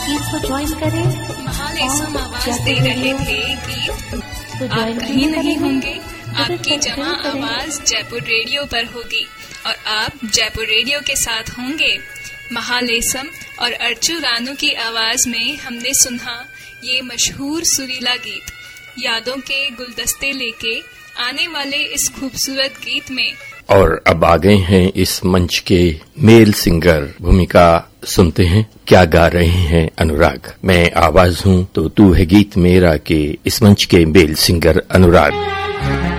गीत को ज्वाइन करें। महालेसम आवाज दे रहे थे गीत आप कहीं नहीं होंगे, आपकी जमा आवाज जयपुर रेडियो पर होगी और आप जयपुर रेडियो के साथ होंगे। महालेसम और अर्चू रानू की आवाज में हमने सुना ये मशहूर सुरीला गीत। यादों के गुलदस्ते लेके आने वाले इस खूबसूरत गीत में और अब आ गए हैं इस मंच के मेल सिंगर। भूमिका सुनते हैं क्या गा रहे हैं अनुराग। मैं आवाज हूँ तो तू है गीत मेरा के इस मंच के मेल सिंगर अनुराग।